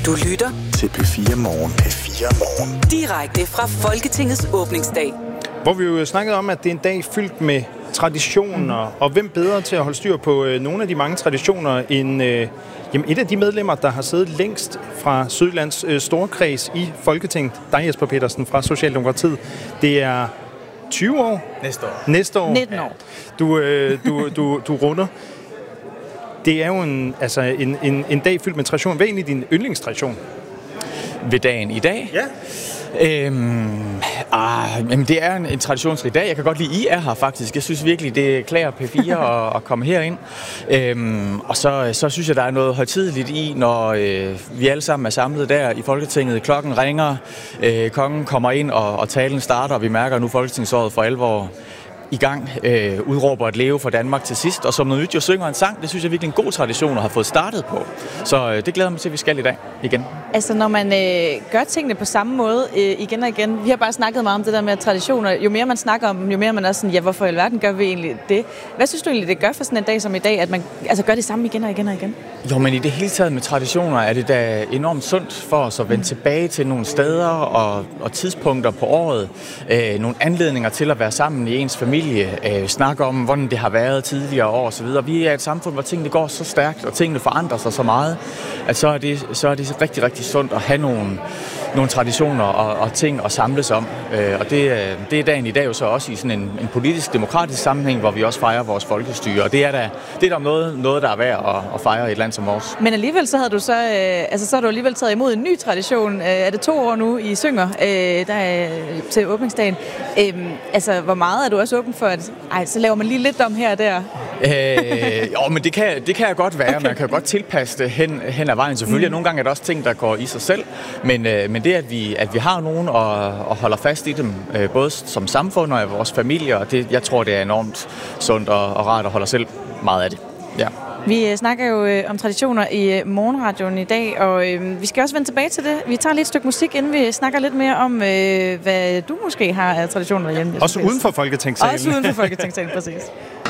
Du lytter til P4 Morgen. P4 Morgen. Direkte fra Folketingets åbningsdag. Hvor vi jo snakkede om, at det er en dag fyldt med traditioner, og hvem bedre til at holde styr på nogle af de mange traditioner end et af de medlemmer, der har siddet længst fra Sydlands storkreds i Folketinget, dig Jesper Petersen fra Socialdemokratiet. Det er 20 år? Næste år. 19 år. Du runder. Det er jo en dag fyldt med tradition. Hvad er egentlig din yndlingstradition? Ved dagen i dag? Ja. Det er en traditionsrig dag. Jeg kan godt lide, I er her faktisk. Jeg synes virkelig, det klæder P4 at komme herind. Og så synes jeg, der er noget højtideligt i, når vi alle sammen er samlet der i Folketinget. Klokken ringer, kongen kommer ind, og talen starter, og vi mærker nu Folketingsåret for alvor i gang, udråber at leve for Danmark til sidst, og som noget nyt jo synger en sang. Det synes jeg virkelig er en god tradition at have fået startet på. Så det glæder mig til, at vi skal i dag igen. Altså når man gør tingene på samme måde igen og igen. Vi har bare snakket meget om det der med traditioner. Jo mere man snakker om dem, jo mere man er sådan, ja, hvorfor i alverden gør vi egentlig det? Hvad synes du egentlig, det gør for sådan en dag som i dag, at man gør det samme igen og igen og igen? Jo, men i det hele taget med traditioner er det da enormt sundt for os at vende tilbage til nogle steder og tidspunkter på året. Nogle anledninger til at være sammen i ens familie, snakke om, hvordan det har været tidligere år osv. Vi er et samfund, hvor tingene går så stærkt, og tingene forandrer sig så meget, at så er det rigtig, rigtig sundt at have nogle traditioner og ting at samles om. Og det er dagen i dag jo så også i sådan en politisk, demokratisk sammenhæng, hvor vi også fejrer vores folkestyre. Og det er da noget, der er værd at fejre i et land som vores. Men alligevel så havde du så har du alligevel taget imod en ny tradition. Er det 2 år nu, I synger der til åbningsdagen? Hvor meget er du også åben for, at så laver man lige lidt om her og der? Men det kan jeg godt være. Okay. Man kan godt tilpasse det hen ad vejen. Selvfølgelig nogle gange er der også ting, der går i sig selv. Men det, at vi har nogen og holder fast i dem, både som samfund og i vores familie, og jeg tror, det er enormt sundt og rart at holde selv meget af det. Ja. Vi snakker jo om traditioner i morgenradioen i dag, og vi skal også vende tilbage til det. Vi tager lidt et stykke musik, inden vi snakker lidt mere om, hvad du måske har af traditioner derhjemme. Også uden for Folketingssalen. Også uden for Folketingssalen, præcis.